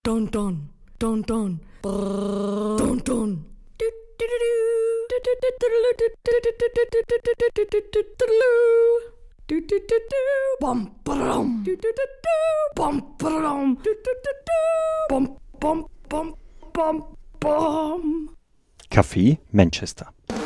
Don don, don don, brrr, don don. Bom, bom, bom, bom, bom, bom, bom, bom, bom. Café Manchester.